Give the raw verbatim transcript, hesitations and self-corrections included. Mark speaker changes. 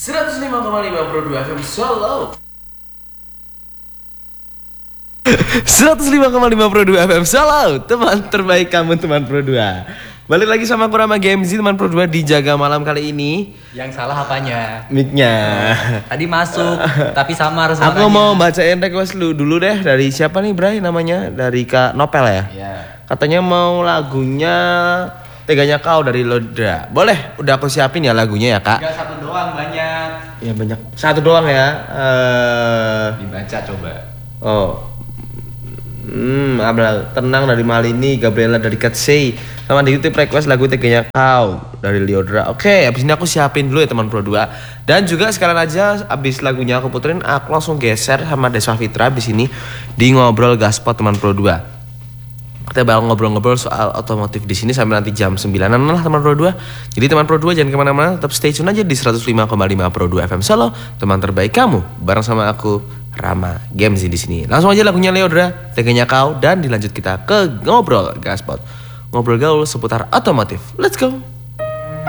Speaker 1: seratus lima koma lima Pro dua F M Solo. seratus lima koma lima Pro dua F M Solo. Teman terbaik kamu, teman Pro dua. Balik lagi sama aku Rama Games, teman Pro dua di Jaga Malam kali ini.
Speaker 2: Yang salah apanya?
Speaker 1: Mic-nya.
Speaker 2: Tadi masuk tapi samar suaranya.
Speaker 1: Aku mau bacain request lu dulu deh. Dari siapa nih, Bray, namanya? Dari Kak Nopel ya?
Speaker 2: Iya.
Speaker 1: Katanya mau lagunya Teganya Kau dari Lodra. Boleh, udah aku siapin ya lagunya ya, Kak.
Speaker 2: Enggak satu doang, banyak.
Speaker 1: Ya banyak. Satu doang ya. Eh
Speaker 2: Dibaca coba.
Speaker 1: Oh. Hmm, Abel Tenang dari Malini, Gabriela dari Katsei. Sama di YouTube request lagu Teganya Kau dari Liodra. Oke, habis ini aku siapin dulu ya teman Pro dua. Dan juga sekalian aja habis lagunya aku puterin, aku langsung geser sama Deswa Fitra habis ini di Ngobrol Gaspot teman Pro dua. Kita bakal ngobrol-ngobrol soal otomotif di sini sampai nanti jam sembilanan lah teman Pro dua. Jadi teman Pro dua jangan kemana-mana, tetap stay tune aja di seratus lima koma lima Pro dua F M Solo, teman terbaik kamu, bareng sama aku Rama Games di sini. Langsung aja lagunya Liodra, Teganya Kau, dan dilanjut kita ke Ngobrol Gaspot. Ngobrol gaul seputar otomotif. Let's go.